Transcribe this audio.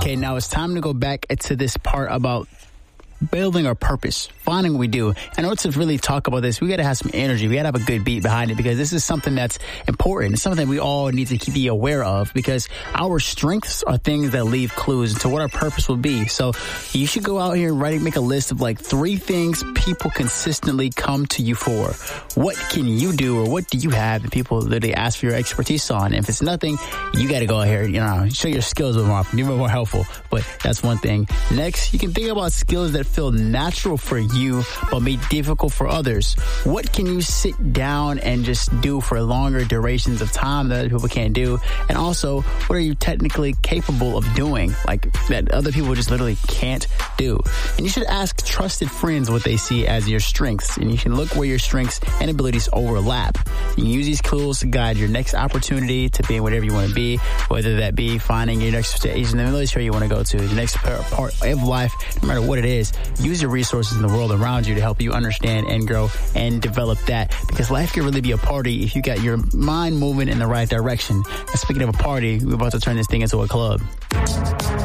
Okay, now it's time to go back to this part about building our purpose, finding what we do. In order to really talk about this, we got to have some energy. We got to have a good beat behind it, because this is something that's important. It's something we all need to be aware of, because our strengths are things that leave clues into what our purpose will be. So you should go out here and make a list of like 3 things people consistently come to you for. What can you do, or what do you have that people literally ask for your expertise on? If it's nothing, you got to go out here, show your skills a little more, be more helpful. But that's one thing. Next, you can think about skills that feel natural for you but may be difficult for others. What can you sit down and just do for longer durations of time that other people can't do? And also, what are you technically capable of doing, like that other people just literally can't do? And you should ask trusted friends what they see as your strengths, and you can look where your strengths and abilities overlap. You can use these tools to guide your next opportunity to being whatever you want to be, whether that be finding your next stage in the military you want to go to, the next part of life, no matter what it is. Use your resources in the world around you to help you understand and grow and develop that, because life can really be a party if you got your mind moving in the right direction. And speaking of a party, we're about to turn this thing into a club.